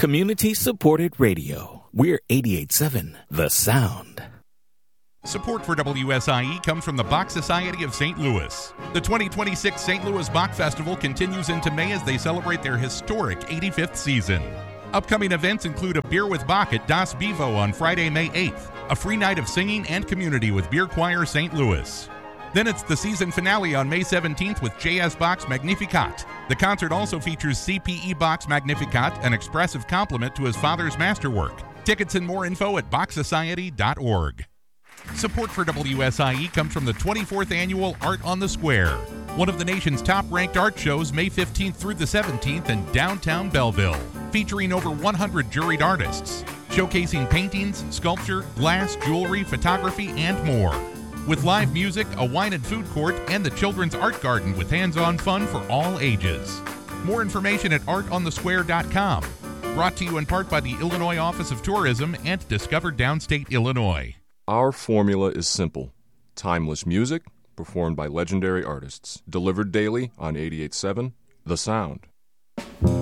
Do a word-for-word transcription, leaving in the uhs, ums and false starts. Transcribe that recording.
Community-supported radio. We're eighty-eight point seven The Sound. Support for W S I E comes from the Bach Society of Saint Louis. The twenty twenty-six Saint Louis Bach Festival continues into May as they celebrate their historic eighty-fifth season. Upcoming events include a Beer with Bach at Das Bevo on Friday, May eighth, a free night of singing and community with Beer Choir Saint Louis. Then it's the season finale on May seventeenth with J S Bach's Magnificat. The concert also features C P E Bach's Magnificat, an expressive compliment to his father's masterwork. Tickets and more info at bach society dot org. Support for W S I E comes from the twenty-fourth Annual Art on the Square, one of the nation's top-ranked art shows, May fifteenth through the seventeenth in downtown Belleville, featuring over one hundred juried artists, showcasing paintings, sculpture, glass, jewelry, photography, and more. With live music, a wine and food court, and the Children's Art Garden with hands-on fun for all ages. More information at art on the square dot com. Brought to you in part by the Illinois Office of Tourism and Discover Downstate Illinois. Our formula is simple. Timeless music, performed by legendary artists. Delivered daily on eighty-eight point seven The Sound.